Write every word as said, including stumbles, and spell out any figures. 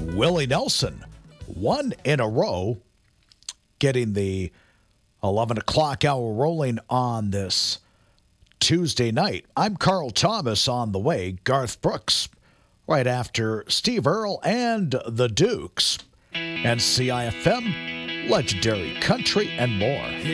Willie Nelson, one in a row, getting the eleven o'clock hour rolling on this Tuesday night. I'm Carl Thomas on the way. Garth Brooks right after Steve Earle and the Dukes. And C I F M, Legendary Country, and more.